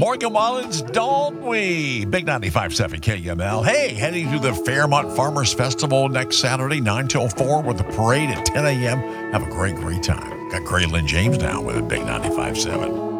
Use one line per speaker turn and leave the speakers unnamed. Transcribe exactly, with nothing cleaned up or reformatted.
Morgan Wallens, don't we? Big ninety-five point seven K M L. Hey, heading to the Fairmont Farmers Festival next Saturday, nine till four, with the parade at ten a.m. Have a great, great time. Got Graylin James now with a Big ninety-five point seven.